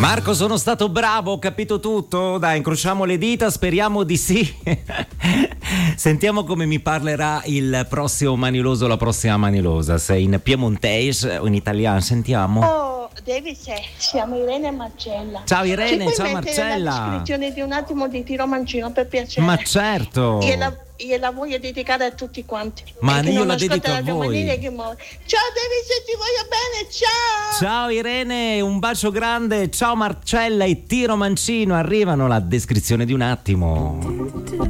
Marco, sono stato bravo, ho capito tutto. Dai, incrociamo le dita, speriamo di sì. Sentiamo come mi parlerà il prossimo maniloso, la prossima manilosa. Sei in piemontese o in italiano? Sentiamo. Oh, David, siamo Irene e Marcella. Ciao Irene, ciao Ci puoi mettere Marcella. la descrizione di un attimo di Tiro Mancino, per piacere? Ma certo. Gliela voglio dedicare a tutti quanti. Ma e io la dedico a voi. Ciao David, se ti voglio bene, ciao! Ciao Irene, un bacio grande. Ciao Marcella e Tiro Mancino. Arrivano la descrizione di un attimo.